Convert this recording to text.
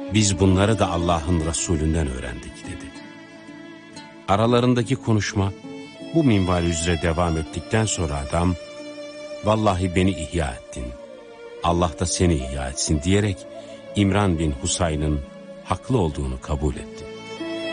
Biz bunları da Allah'ın Resulünden öğrendik dedi. Aralarındaki konuşma bu minval üzere devam ettikten sonra adam, vallahi beni ihya ettin, Allah da seni ihya etsin diyerek İmran bin Husayn'ın haklı olduğunu kabul etti.